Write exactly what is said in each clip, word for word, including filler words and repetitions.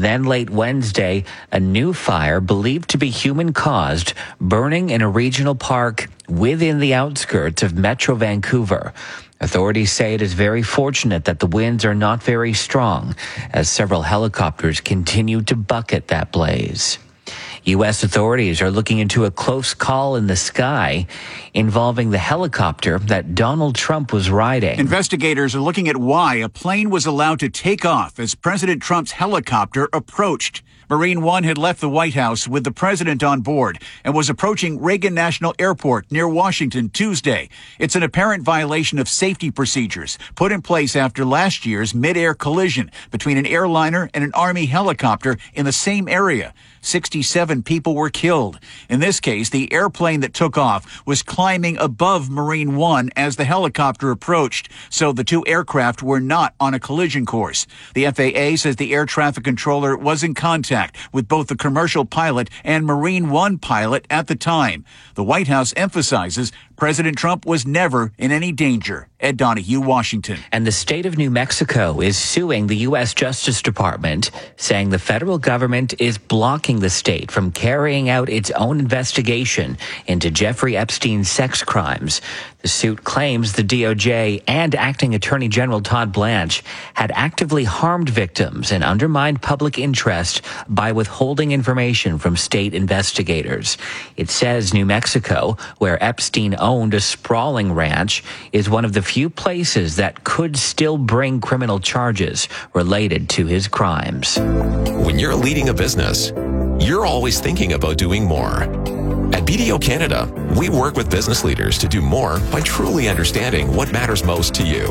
Then late Wednesday, a new fire believed to be human-caused, burning in a regional park within the outskirts of Metro Vancouver. Authorities say it is very fortunate that the winds are not very strong, as several helicopters continue to bucket that blaze. U S authorities are looking into a close call in the sky involving the helicopter that Donald Trump was riding. Investigators are looking at why a plane was allowed to take off as President Trump's helicopter approached. Marine One had left the White House with the president on board and was approaching Reagan National Airport near Washington Tuesday. It's an apparent violation of safety procedures put in place after last year's mid-air collision between an airliner and an Army helicopter in the same area. sixty-seven people were killed. In this case, the airplane that took off was climbing above Marine One as the helicopter approached, so the two aircraft were not on a collision course. The F A A says the air traffic controller was in contact with both the commercial pilot and Marine One pilot at the time. The White House emphasizes President Trump was never in any danger. Ed Donahue, Washington. And the state of New Mexico is suing the U S Justice Department, saying the federal government is blocking the state from carrying out its own investigation into Jeffrey Epstein's sex crimes. The suit claims the D O J and Acting Attorney General Todd Blanche had actively harmed victims and undermined public interest by withholding information from state investigators. It says New Mexico, where Epstein owned a sprawling ranch, is one of the few places that could still bring criminal charges related to his crimes. When you're leading a business, you're always thinking about doing more. At B D O Canada, we work with business leaders to do more by truly understanding what matters most to you.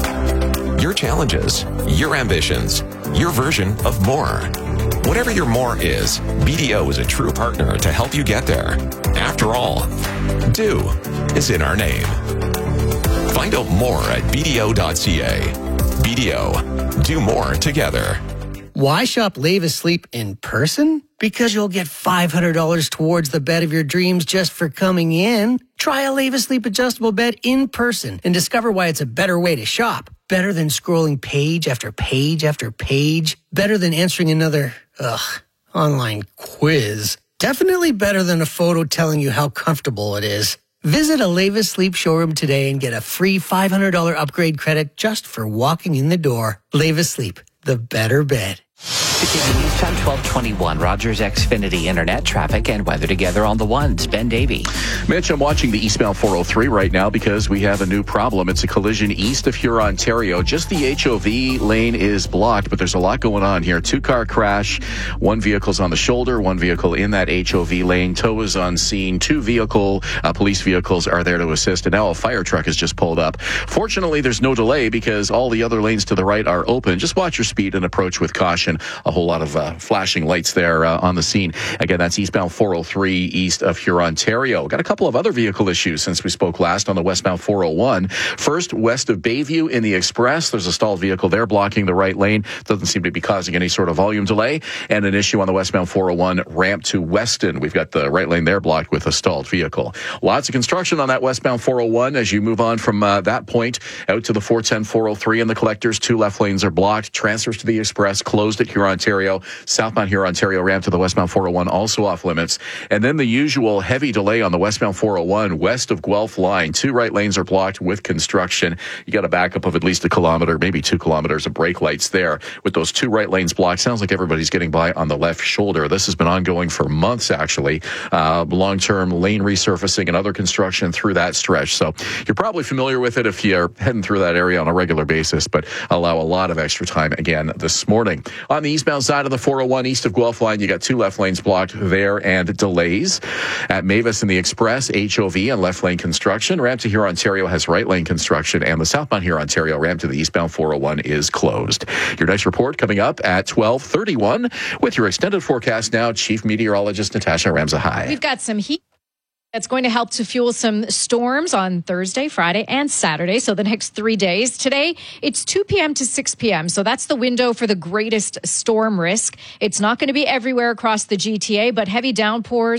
Your challenges, your ambitions, your version of more. Whatever your more is, B D O is a true partner to help you get there. After all, do is in our name. Find out more at b d o dot c a. B D O, do more together. Why shop Lave Asleep in person? Because you'll get five hundred dollars towards the bed of your dreams just for coming in. Try a Lave Asleep adjustable bed in person and discover why it's a better way to shop. Better than scrolling page after page after page. Better than answering another, ugh, online quiz. Definitely better than a photo telling you how comfortable it is. Visit a Lave Asleep showroom today and get a free five hundred dollars upgrade credit just for walking in the door. Lave Asleep, the better bed. Continuing news time twelve twenty-one. Rogers Xfinity internet traffic and weather together on the ones. Ben Davey. Mitch, I'm watching the eastbound four oh three right now because we have a new problem. It's a collision east of Huron, Ontario. Just the H O V lane is blocked, but there's a lot going on here. Two-car crash. One vehicle's on the shoulder. One vehicle in that H O V lane. Tow is on scene. Two vehicle uh, police vehicles are there to assist, and now a fire truck has just pulled up. Fortunately, there's no delay because all the other lanes to the right are open. Just watch your speed and approach with caution. A whole lot of uh, flashing lights there uh, on the scene. Again, that's eastbound four oh three east of Huron, Ontario. Got a couple of other vehicle issues since we spoke last on the westbound four oh one. First, west of Bayview in the Express, there's a stalled vehicle there blocking the right lane. Doesn't seem to be causing any sort of volume delay. And an issue on the westbound four oh one ramp to Weston. We've got the right lane there blocked with a stalled vehicle. Lots of construction on that westbound four oh one as you move on from uh, that point out to the four ten, four oh three and the collectors. Two left lanes are blocked. Transfers to the Express closed at Huron, Ontario. Southbound Huron, Ontario ramp to the westbound four oh one also off limits. And then the usual heavy delay on the westbound four oh one west of Guelph line. Two right lanes are blocked with construction. You got a backup of at least a kilometer, maybe two kilometers of brake lights there. With those two right lanes blocked, sounds like everybody's getting by on the left shoulder. This has been ongoing for months, actually. Uh, long-term lane resurfacing and other construction through that stretch. So you're probably familiar with it if you're heading through that area on a regular basis, but allow a lot of extra time again this morning. On the eastbound side of the four oh one east of Guelph line, you got two left lanes blocked there and delays. At Mavis and the Express, H O V and left lane construction. Ramp to Huron, Ontario has right lane construction, and the southbound Huron, Ontario ramp to the eastbound four oh one is closed. Your next report coming up at twelve thirty-one with your extended forecast now. Chief Meteorologist Natasha Ramzahai. We've got some heat that's going to help to fuel some storms on Thursday, Friday, and Saturday, so the next three days. Today, it's two p.m. to six p.m., so that's the window for the greatest storm risk. It's not going to be everywhere across the G T A, but heavy downpours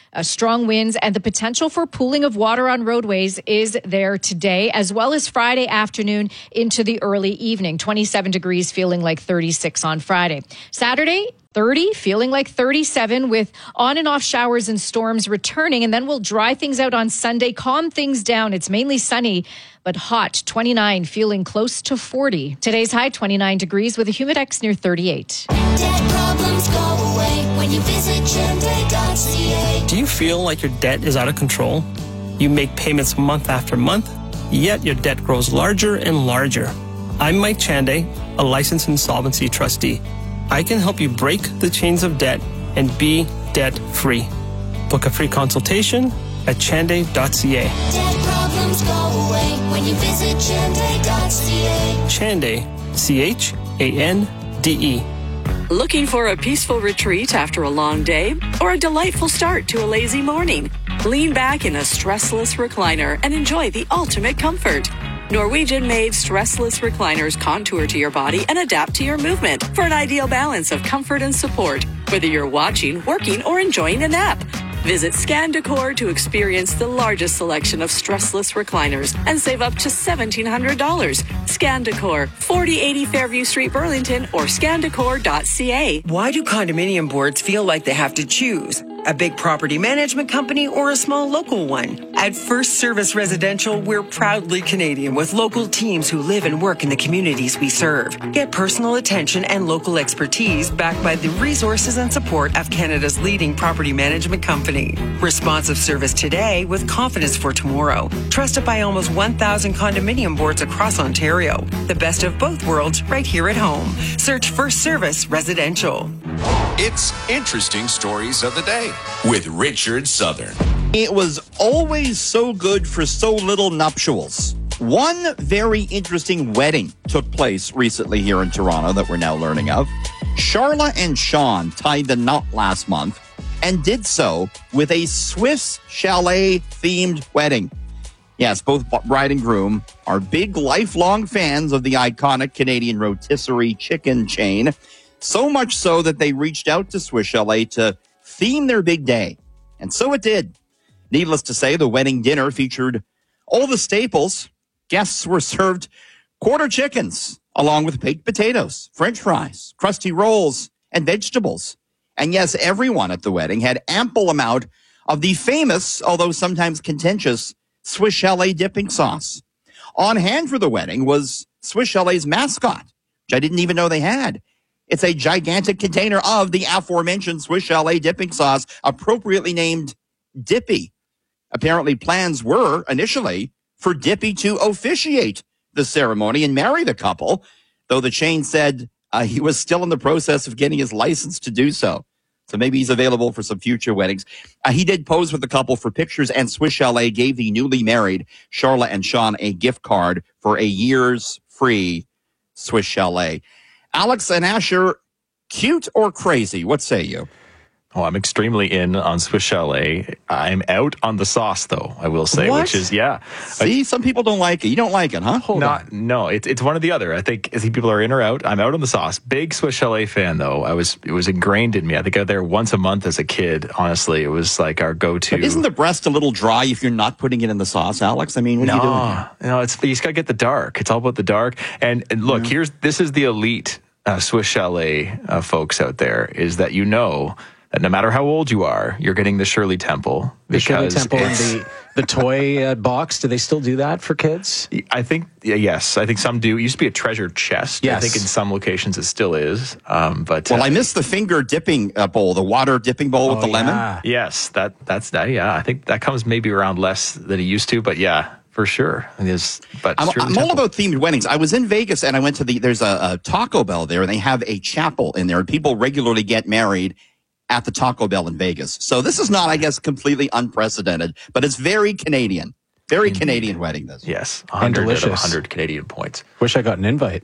Uh, strong winds and the potential for pooling of water on roadways is there today, as well as Friday afternoon into the early evening. twenty-seven degrees, feeling like thirty-six on Friday. Saturday, thirty, feeling like thirty-seven, with on and off showers and storms returning. And then we'll dry things out on Sunday, calm things down. It's mainly sunny, but hot. twenty-nine, feeling close to forty. Today's high, twenty-nine degrees, with a humidex near thirty-eight. Debt problems go away when you visit Chande dot c a. Do you feel like your debt is out of control? You make payments month after month, yet your debt grows larger and larger. I'm Mike Chande, a licensed insolvency trustee. I can help you break the chains of debt and be debt-free. Book a free consultation at Chande dot c a. Debt problems go away when you visit Chande dot c a. Chande, C H A N D E. Looking for a peaceful retreat after a long day or a delightful start to a lazy morning? Lean back in a stressless recliner and enjoy the ultimate comfort. Norwegian-made stressless recliners contour to your body and adapt to your movement for an ideal balance of comfort and support, whether you're watching, working, or enjoying a nap. Visit Scan Decor to experience the largest selection of stressless recliners and save up to seventeen hundred dollars. Scan Decor, forty eighty Fairview Street, Burlington, or scan decor dot c a. Why do condominium boards feel like they have to choose? A big property management company or a small local one? At First Service Residential, we're proudly Canadian with local teams who live and work in the communities we serve. Get personal attention and local expertise backed by the resources and support of Canada's leading property management company. Responsive service today with confidence for tomorrow. Trusted by almost one thousand condominium boards across Ontario. The best of both worlds right here at home. Search First Service Residential. It's Interesting Stories of the Day with Richard Southern. It was always so good for so little nuptials. One very interesting wedding took place recently here in Toronto that we're now learning of. Charla and Sean tied the knot last month and did so with a Swiss chalet-themed wedding. Yes, both bride and groom are big lifelong fans of the iconic Canadian rotisserie chicken chain. So much so that they reached out to Swiss Chalet to theme their big day. And so it did. Needless to say, the wedding dinner featured all the staples. Guests were served quarter chickens, along with baked potatoes, French fries, crusty rolls, and vegetables. And yes, everyone at the wedding had ample amount of the famous, although sometimes contentious, Swiss Chalet dipping sauce. On hand for the wedding was Swiss Chalet's mascot, which I didn't even know they had. It's a gigantic container of the aforementioned Swiss Chalet dipping sauce, appropriately named Dippy. Apparently, plans were initially for Dippy to officiate the ceremony and marry the couple, though the chain said uh, he was still in the process of getting his license to do so. So maybe he's available for some future weddings. Uh, he did pose with the couple for pictures, and Swiss Chalet gave the newly married Charla and Sean a gift card for a year's free Swiss Chalet. Alex and Asher, cute or crazy? What say you? Oh, I'm extremely in on Swiss Chalet. I'm out on the sauce, though, I will say, What? which is, yeah. See, I, some people don't like it. You don't like it, huh? Hold not, on. No, it's it's one or the other. I think, I think people are in or out. I'm out on the sauce. Big Swiss Chalet fan, though. I was It was ingrained in me. I think I was there once a month as a kid, honestly. It was like our go-to. But isn't the breast a little dry if you're not putting it in the sauce, Alex? I mean, what no, are you doing here? No, it's, you just got to get the dark. It's all about the dark. And, and look, Yeah. here's this is the elite uh, Swiss Chalet uh, folks out there, is that you know that no matter how old you are, you're getting the Shirley Temple. The Shirley Temple and it's- the, the toy uh, box. Do they still do that for kids? I think, yeah, yes, I think some do. It used to be a treasure chest. Yes. I think in some locations it still is. Um, but Well, uh, I missed the finger dipping uh, bowl, the water dipping bowl with Oh, the lemon. yeah. yes, that that's that. Yeah, I think that comes maybe around less than it used to, but yeah, for sure. It is. But I'm, Shirley I'm all Temple. about themed weddings. I was in Vegas and I went to the, there's a, a Taco Bell there, and they have a chapel in there, and people regularly get married at the Taco Bell in Vegas. So this is not, I guess, completely unprecedented, but it's very Canadian. Very Indeed. Canadian wedding, this. Yes, one And hundred out of delicious. one hundred Canadian points. Wish I got an invite.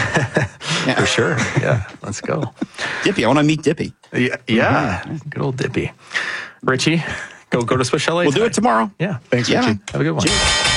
For sure. Yeah, let's go. Dippy, I want to meet Dippy. Yeah, yeah. Good old Dippy. Richie, go go to Swiss Chalet. We'll do tonight. it tomorrow. Yeah. Thanks, Yeah. Richie. Have a good one.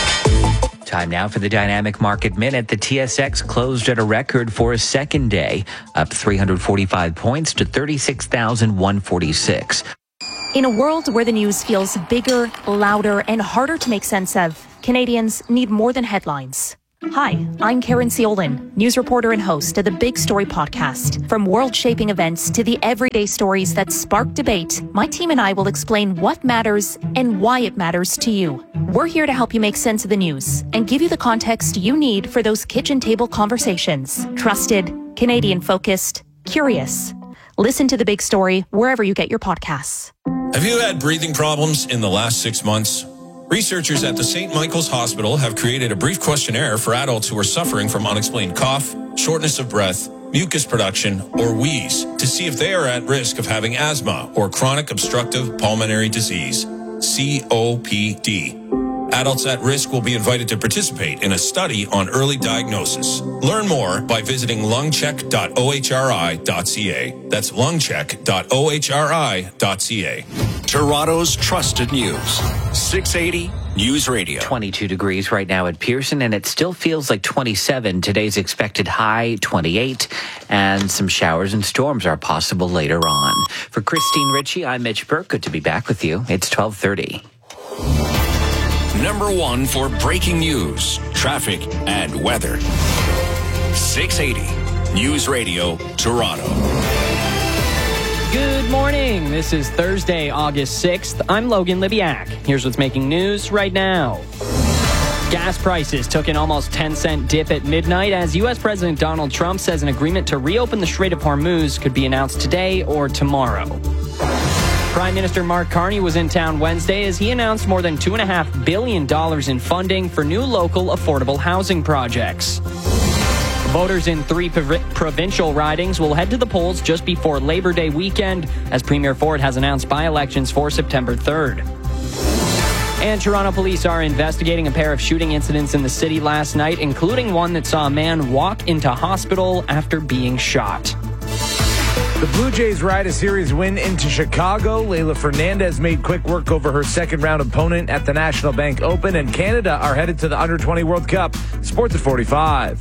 Time now for the Dynamic Market Minute. The T S X closed at a record for a second day, up three hundred forty-five points to thirty-six thousand one hundred forty-six. In a world where the news feels bigger, louder, and harder to make sense of, Canadians need more than headlines. Hi, I'm Karen Ciolin, news reporter and host of the Big Story podcast. From world-shaping events to the everyday stories that spark debate, my team and I will explain what matters and why it matters to you. We're here to help you make sense of the news and give you the context you need for those kitchen table conversations. Trusted, Canadian-focused, curious. Listen to The Big Story wherever you get your podcasts. Have you had breathing problems in the last six months? Researchers at the Saint Michael's Hospital have created a brief questionnaire for adults who are suffering from unexplained cough, shortness of breath, mucus production, or wheeze to see if they are at risk of having asthma or chronic obstructive pulmonary disease, C O P D. Adults at risk will be invited to participate in a study on early diagnosis. Learn more by visiting lungcheck dot o h r i dot c a. That's lungcheck dot o h r i dot c a. Toronto's trusted news. six eighty News Radio. twenty-two degrees right now at Pearson, and it still feels like twenty-seven. Today's expected high, twenty-eight, and some showers and storms are possible later on. For Christine Ritchie, I'm Mitch Burke. Good to be back with you. It's twelve thirty. Number one for breaking news, traffic, and weather. six eighty News Radio, Toronto. Good morning. This is Thursday, August sixth. I'm Logan Libiak. Here's what's making news right now. Gas prices took an almost ten cent dip at midnight as U S President Donald Trump says an agreement to reopen the Strait of Hormuz could be announced today or tomorrow. Prime Minister Mark Carney was in town Wednesday as he announced more than two point five billion dollars in funding for new local affordable housing projects. Voters in three prov- provincial ridings will head to the polls just before Labor Day weekend as Premier Ford has announced by-elections for September third. And Toronto police are investigating a pair of shooting incidents in the city last night, including one that saw a man walk into hospital after being shot. The Blue Jays ride a series win into Chicago. Leylah Fernandez made quick work over her second-round opponent at the National Bank Open, and Canada are headed to the under twenty World Cup. Sports at forty-five.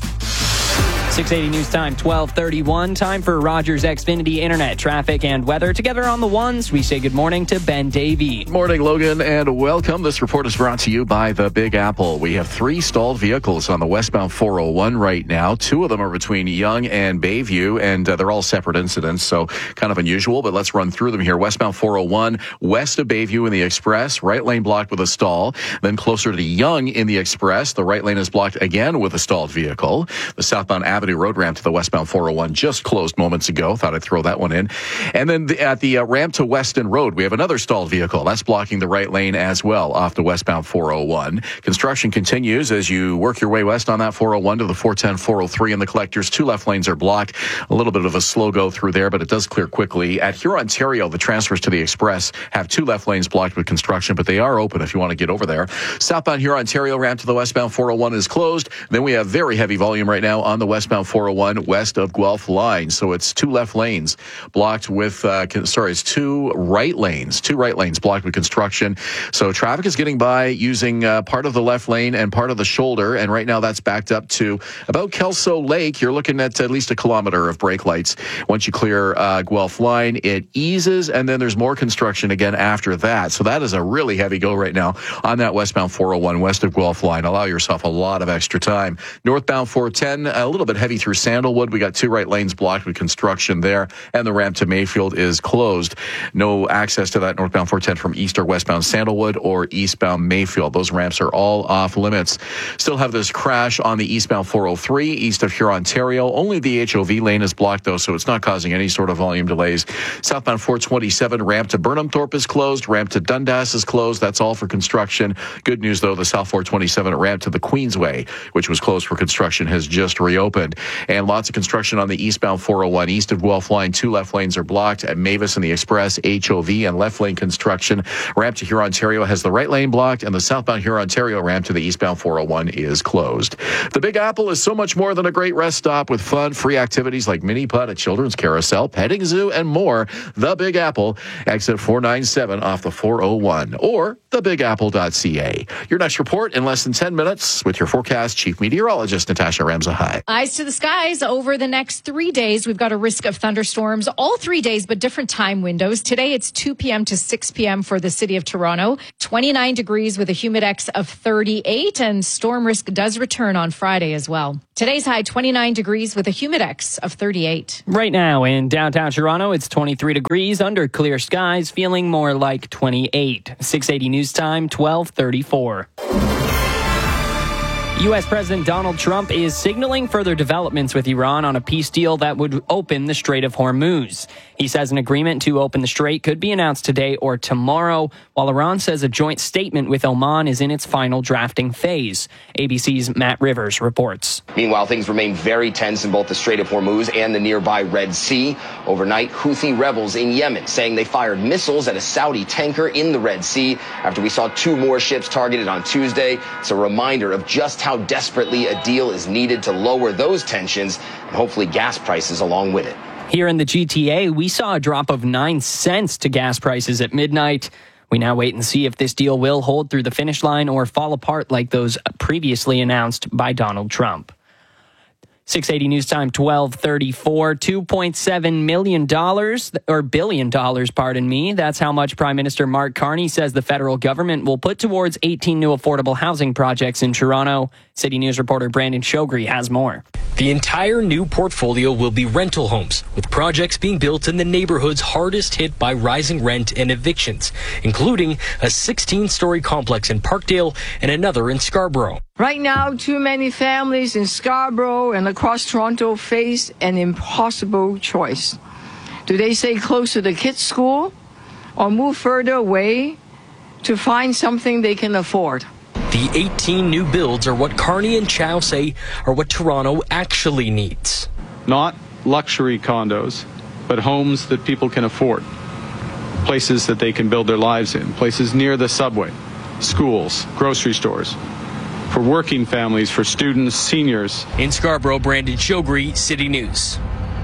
six eighty News Time, twelve thirty-one. Time for Rogers Xfinity Internet traffic and weather. Together on the ones, we say good morning to Ben Davey. Morning, Logan, and welcome. This report is brought to you by the Big Apple. We have three stalled vehicles on the westbound four oh one right now. Two of them are between Yonge and Bayview, and uh, they're all separate incidents, so kind of unusual, but let's run through them here. Westbound four oh one, west of Bayview in the Express, right lane blocked with a stall. Then closer to Yonge in the Express, the right lane is blocked again with a stalled vehicle. The southbound Avenue Road ramp to the westbound four oh one just closed moments ago. Thought I'd throw that one in. And then the, at the uh, ramp to Weston Road, we have another stalled vehicle. That's blocking the right lane as well off the westbound four oh one. Construction continues as you work your way west on that four oh one to the four ten, four oh three in the collectors. Two left lanes are blocked. A little bit of a slow go through there, but it does clear quickly. At Hurontario, the transfers to the Express have two left lanes blocked with construction, but they are open if you want to get over there. Southbound Hurontario ramp to the westbound four oh one is closed. Then we have very heavy volume right now on the westbound four oh one west of Guelph line. So it's two left lanes blocked with, uh, con- sorry, it's two right lanes, two right lanes blocked with construction. So traffic is getting by using uh, part of the left lane and part of the shoulder. And right now that's backed up to about Kelso Lake. You're looking at at least a kilometer of brake lights. Once you clear uh, Guelph line, it eases, and then there's more construction again after that. So that is a really heavy go right now on that westbound four oh one west of Guelph line. Allow yourself a lot of extra time. Northbound four ten, a little bit heavy through Sandalwood. We got two right lanes blocked with construction there, and the ramp to Mayfield is closed. No access to that northbound four ten from east or westbound Sandalwood or eastbound Mayfield. Those ramps are all off limits. Still have this crash on the eastbound four oh three east of Hurontario. Only the H O V lane is blocked, though, so it's not causing any sort of volume delays. Southbound four twenty-seven ramp to Burnham Thorpe is closed. Ramp to Dundas is closed. That's all for construction. Good news, though, the South four twenty-seven ramp to the Queensway, which was closed for construction, has just reopened. And lots of construction on the eastbound four oh one east of Guelph line. Two left lanes are blocked at Mavis and the Express, H O V, and left lane construction. Ramp to Hurontario has the right lane blocked, and the southbound Hurontario ramp to the eastbound four oh one is closed. The Big Apple is so much more than a great rest stop with fun, free activities like mini putt, a children's carousel, petting zoo, and more. The Big Apple, exit four ninety-seven off the four oh one, or the big apple dot c a. Your next report in less than ten minutes with your forecast chief meteorologist Natasha Ramzahai. I to the skies over the next three days. We've got a risk of thunderstorms all three days, but different time windows. Today, it's two p.m. to six p.m. for the city of Toronto. twenty-nine degrees with a humidex of thirty-eight, and storm risk does return on Friday as well. Today's high, twenty-nine degrees with a humidex of thirty-eight. Right now in downtown Toronto, it's twenty-three degrees under clear skies, feeling more like twenty-eight. six eighty News Time, twelve thirty-four. U S. President Donald Trump is signaling further developments with Iran on a peace deal that would open the Strait of Hormuz. He says an agreement to open the strait could be announced today or tomorrow, while Iran says a joint statement with Oman is in its final drafting phase. A B C's Matt Rivers reports. Meanwhile, things remain very tense in both the Strait of Hormuz and the nearby Red Sea. Overnight, Houthi rebels in Yemen saying they fired missiles at a Saudi tanker in the Red Sea after we saw two more ships targeted on Tuesday. It's a reminder of just how how desperately a deal is needed to lower those tensions and hopefully gas prices along with it. Here in the G T A, we saw a drop of nine cents to gas prices at midnight. We now wait and see if this deal will hold through the finish line or fall apart like those previously announced by Donald Trump. six eighty News Time, twelve thirty-four, two point seven million dollars, or billion dollars, pardon me. That's how much Prime Minister Mark Carney says the federal government will put towards eighteen new affordable housing projects in Toronto. City News reporter Brandon Shogri has more. The entire new portfolio will be rental homes, with projects being built in the neighborhoods hardest hit by rising rent and evictions, including a sixteen-story complex in Parkdale and another in Scarborough. Right now, too many families in Scarborough and across Toronto face an impossible choice. Do they stay close to the kids' school or move further away to find something they can afford? The eighteen new builds are what Carney and Chow say are what Toronto actually needs. Not luxury condos, but homes that people can afford. Places that they can build their lives in. Places near the subway, schools, grocery stores. For working families, for students, seniors. In Scarborough, Brandon Shogri, City News.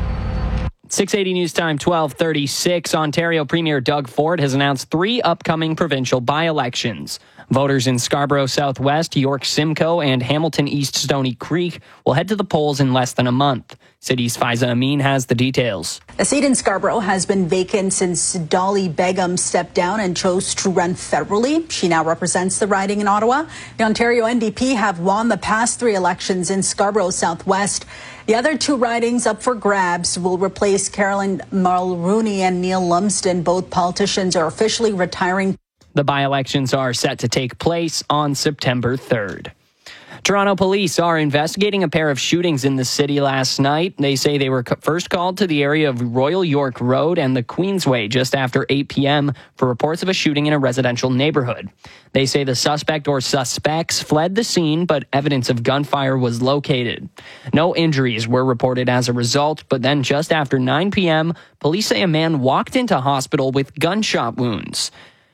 six eighty News Time, twelve thirty-six. Ontario Premier Doug Ford has announced three upcoming provincial by-elections. Voters in Scarborough Southwest, York Simcoe, and Hamilton East Stony Creek will head to the polls in less than a month. City's Faiza Amin has the details. A seat in Scarborough has been vacant since Dolly Begum stepped down and chose to run federally. She now represents the riding in Ottawa. The Ontario N D P have won the past three elections in Scarborough Southwest. The other two ridings up for grabs will replace Carolyn Mulrooney and Neil Lumsden. Both politicians are officially retiring. The by-elections are set to take place on September third. Toronto police are investigating a pair of shootings in the city last night. They say they were first called to the area of Royal York Road and the Queensway just after eight p.m. for reports of a shooting in a residential neighborhood. They say the suspect or suspects fled the scene, but evidence of gunfire was located. No injuries were reported as a result, but then just after nine p.m., police say a man walked into hospital with gunshot wounds.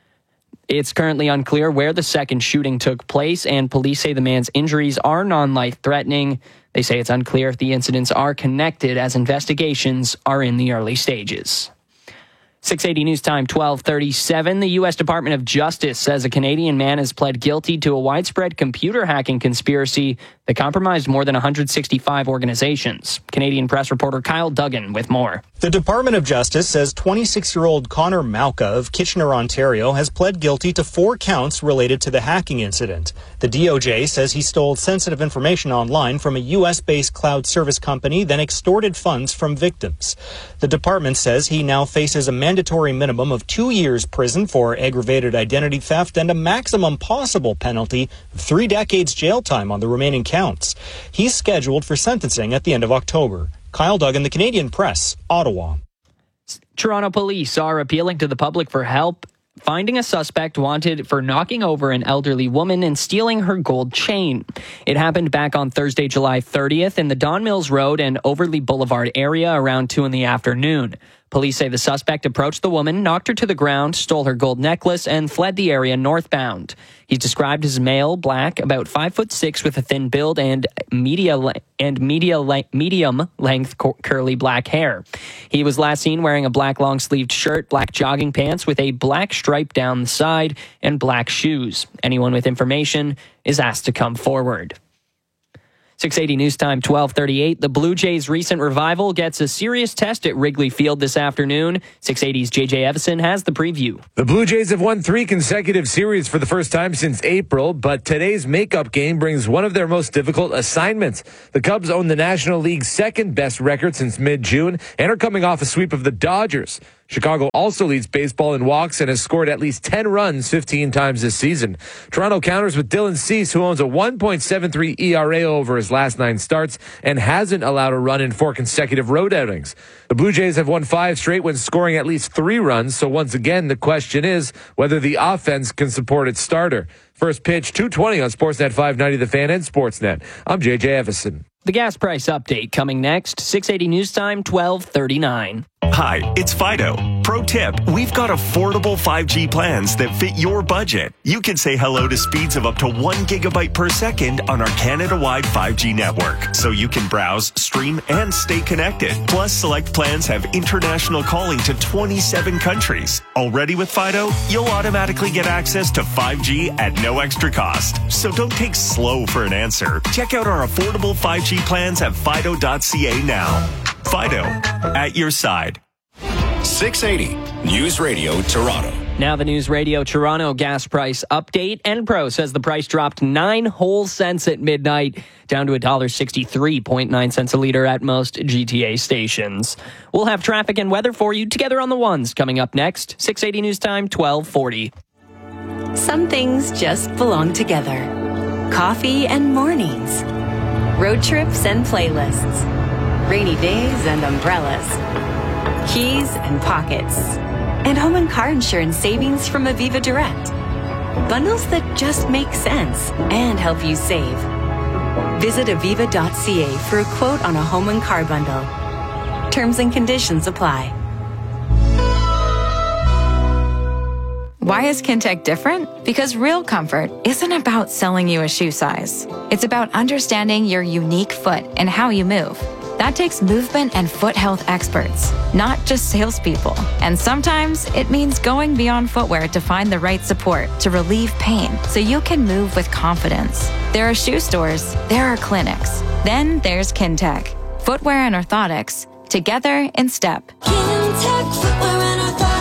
It's currently unclear where the second shooting took place, and police say the man's injuries are non-life-threatening. They say it's unclear if the incidents are connected, as investigations are in the early stages. six eighty News Time, twelve thirty-seven. The U S. Department of Justice says a Canadian man has pled guilty to a widespread computer hacking conspiracy that compromised more than one hundred sixty-five organizations. Canadian press reporter Kyle Duggan with more. The Department of Justice says twenty-six-year-old Connor Malka of Kitchener, Ontario, has pled guilty to four counts related to the hacking incident. The D O J says he stole sensitive information online from a U S-based cloud service company, then extorted funds from victims. The department says he now faces a mandatory minimum of two years prison for aggravated identity theft and a maximum possible penalty of three decades jail time on the remaining counts. He's scheduled for sentencing at the end of October. Kyle Duggan, the Canadian Press, Ottawa. Toronto police are appealing to the public for help finding a suspect wanted for knocking over an elderly woman and stealing her gold chain. It happened back on Thursday, July thirtieth in the Don Mills Road and Overley Boulevard area around two in the afternoon. Police say the suspect approached the woman, knocked her to the ground, stole her gold necklace, and fled the area northbound. He's described as male, black, about five foot six with a thin build and media le- and media le- medium length co- curly black hair. He was last seen wearing a black long sleeved shirt, black jogging pants with a black stripe down the side, and black shoes. Anyone with information is asked to come forward. six eighty News Time, twelve thirty-eight. The Blue Jays' recent revival gets a serious test at Wrigley Field this afternoon. six eighty's J J Evison has the preview. The Blue Jays have won three consecutive series for the first time since April, but today's makeup game brings one of their most difficult assignments. The Cubs own the National League's second best record since mid-June and are coming off a sweep of the Dodgers. Chicago also leads baseball in walks and has scored at least ten runs fifteen times this season. Toronto counters with Dylan Cease, who owns a one point seven three E R A over his last nine starts and hasn't allowed a run in four consecutive road outings. The Blue Jays have won five straight when scoring at least three runs, so once again, the question is whether the offense can support its starter. First pitch, two twenty on Sportsnet five ninety The Fan and Sportsnet. I'm J J Evison. The gas price update coming next. six eighty News Time, twelve thirty-nine. Hi, it's Fido. Pro tip, we've got affordable five G plans that fit your budget. You can say hello to speeds of up to one gigabyte per second on our Canada-wide five G network, so you can browse, stream, and stay connected. Plus, select plans have international calling to twenty-seven countries. Already with Fido, you'll automatically get access to five G at no extra cost. So don't take slow for an answer. Check out our affordable five G plans at fido dot c a now. Fido, at your side. six eighty News Radio Toronto. Now the News Radio Toronto gas price update. Enpro says the price dropped nine whole cents at midnight, down to one dollar sixty-three point nine cents a liter at most G T A stations. We'll have traffic and weather for you together on the ones coming up next. six eighty News Time, twelve forty. Some things just belong together. Coffee and mornings. Road trips and playlists. Rainy days and umbrellas. Keys and pockets. And home and car insurance savings from Aviva Direct. Bundles that just make sense and help you save. Visit aviva dot c a for a quote on a home and car bundle. Terms and conditions apply. Why is Kintec different? Because real comfort isn't about selling you a shoe size. It's about understanding your unique foot and how you move. That takes movement and foot health experts, not just salespeople. And sometimes it means going beyond footwear to find the right support to relieve pain so you can move with confidence. There are shoe stores, there are clinics. Then there's Kintec. Footwear and orthotics, together in step. Kintec Footwear and Orthotics.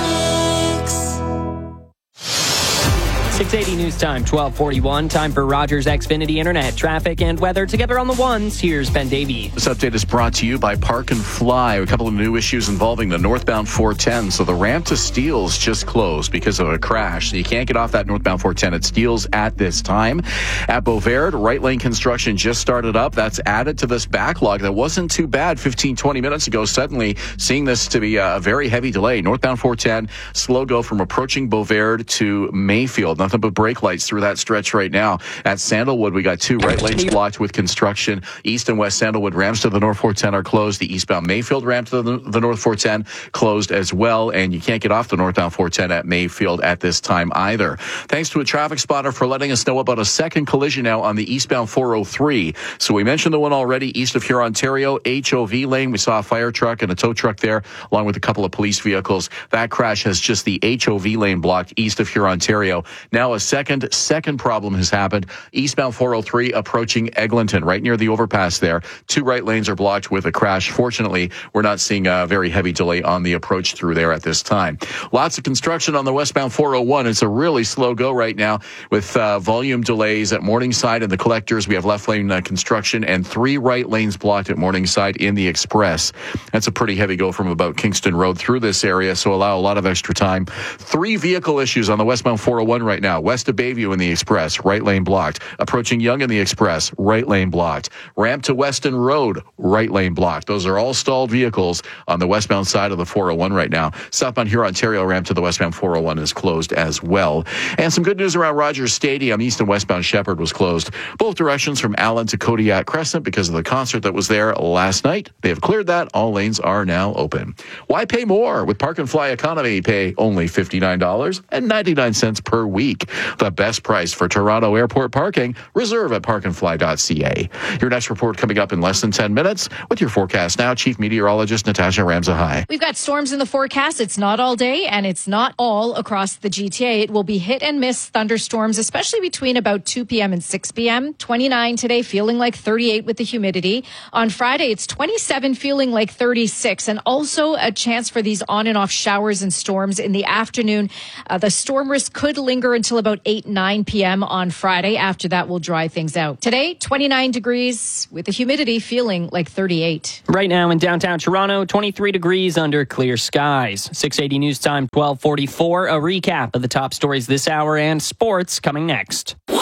six eighty News Time, twelve forty-one. Time for Rogers Xfinity Internet, traffic and weather together on the ones. Here's Ben Davey. This update is brought to you by Park and Fly. A couple of new issues involving the northbound four ten. So the ramp to Steeles just closed because of a crash. So you can't get off that northbound four ten at Steeles at this time. At Beauvert, right lane construction just started up. That's added to this backlog that wasn't too bad fifteen, twenty minutes ago. Suddenly seeing this to be a very heavy delay. Northbound four ten, slow go from approaching Beauvert to Mayfield. Nothing but brake lights through that stretch right now. At Sandalwood, we got two right lanes blocked with construction. East and West Sandalwood ramps to the North four ten are closed. The eastbound Mayfield ramp to the, the North four ten closed as well. And you can't get off the northbound four ten at Mayfield at this time either. Thanks to a traffic spotter for letting us know about a second collision now on the eastbound four oh three. So we mentioned the one already east of Huron, Ontario, H O V lane. We saw a fire truck and a tow truck there, along with a couple of police vehicles. That crash has just the H O V lane blocked east of Huron, Ontario. Now a second, second problem has happened. Eastbound four oh three approaching Eglinton, right near the overpass there. Two right lanes are blocked with a crash. Fortunately, we're not seeing a very heavy delay on the approach through there at this time. Lots of construction on the westbound four oh one. It's a really slow go right now with uh, volume delays at Morningside and the collectors. We have left lane uh, construction and three right lanes blocked at Morningside in the express. That's a pretty heavy go from about Kingston Road through this area, so allow a lot of extra time. Three vehicle issues on the westbound four oh one right now. West of Bayview in the express, right lane blocked. Approaching Yonge in the express, right lane blocked. Ramp to Weston Road, right lane blocked. Those are all stalled vehicles on the westbound side of the four oh one right now. Southbound Huron, Ontario ramp to the westbound four oh one is closed as well. And some good news around Rogers Stadium. East and westbound Shepherd was closed. Both directions from Allen to Kodiak Crescent because of the concert that was there last night. They have cleared that. All lanes are now open. Why pay more? With Park and Fly Economy, pay only fifty-nine dollars and ninety-nine cents per week. week. The best price for Toronto Airport parking. Reserve at park and fly dot c a. Your next report coming up in less than ten minutes. With your forecast now, Chief Meteorologist Natasha Ramzahai. We've got storms in the forecast. It's not all day, and it's not all across the G T A. It will be hit and miss thunderstorms, especially between about two p.m. and six p.m. twenty-nine today, feeling like thirty-eight with the humidity. On Friday, it's twenty-seven, feeling like thirty-six, and also a chance for these on and off showers and storms in the afternoon. Uh, the storm risk could linger until about eight, nine p.m. on Friday. After that, we'll dry things out. Today, twenty-nine degrees with the humidity, feeling like thirty-eight. Right now in downtown Toronto, twenty-three degrees under clear skies. six eighty News Time, twelve forty-four. A recap of the top stories this hour and sports coming next.